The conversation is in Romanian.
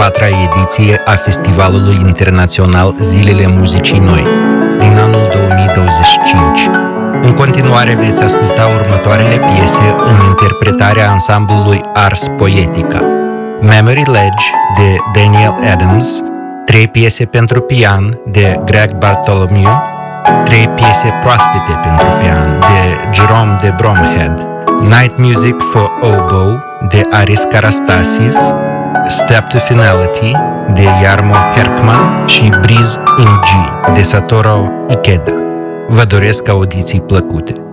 4-a ediție a Festivalului Internațional Zilele Muzicii Noi, din anul 2025. În continuare veți asculta următoarele piese în interpretarea ansamblului Ars Poetica: Memory Ledge de Daniel Adams, 3 piese pentru pian de Greg Bartholomew, 3 piese proaspete pentru pian de Jerome de Bromhead, Night Music for Oboe de Aris Karastasis, Step to Finality de Jarmo Herkman și Breeze in G de Satoru Ikeda. Vă doresc audiții plăcute!